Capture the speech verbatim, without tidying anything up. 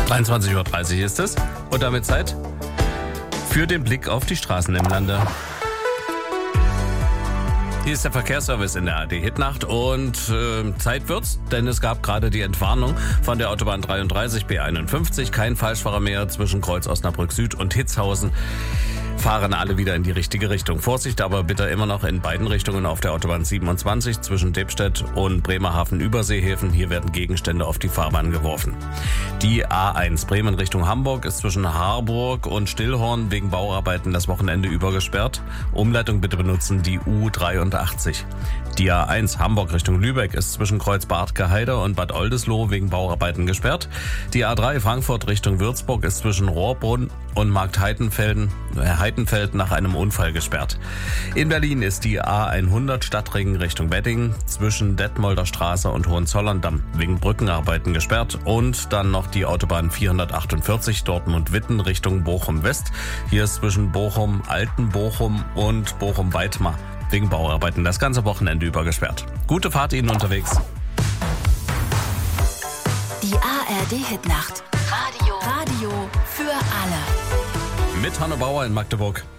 dreiundzwanzig Uhr dreißig ist es und damit Zeit für den Blick auf die Straßen im Lande. Hier ist der Verkehrsservice in der A D Hitnacht und äh, Zeit wird's, denn es gab gerade die Entwarnung von der Autobahn dreiunddreißig B einundfünfzig. Kein Falschfahrer mehr zwischen Kreuz Osnabrück Süd und Hitzhausen. Fahren alle wieder in die richtige Richtung. Vorsicht aber bitte immer noch in beiden Richtungen auf der Autobahn siebenundzwanzig zwischen Debstedt und Bremerhaven-Überseehäfen. Hier werden Gegenstände auf die Fahrbahn geworfen. Die A eins Bremen Richtung Hamburg ist zwischen Harburg und Stillhorn wegen Bauarbeiten das Wochenende über gesperrt. Umleitung bitte benutzen die U dreiundachtzig. Die A eins Hamburg Richtung Lübeck ist zwischen Kreuz Bartke-Heide und Bad Oldesloe wegen Bauarbeiten gesperrt. Die A drei Frankfurt Richtung Würzburg ist zwischen Rohrbrunn und Markt Heidenfelden, äh, Heidenfeld nach einem Unfall gesperrt. In Berlin ist die A hundert Stadtring Richtung Wedding zwischen Detmolder Straße und Hohenzollern-Damm wegen Brückenarbeiten gesperrt. Und dann noch die Autobahn vierhundertachtundvierzig Dortmund-Witten Richtung Bochum-West. Hier ist zwischen Bochum, Altenbochum und Bochum-Weitmar wegen Bauarbeiten das ganze Wochenende über gesperrt. Gute Fahrt Ihnen unterwegs. Die A R D Hitnacht. Radio. Radio für alle. Mit Hanno Bauer in Magdeburg.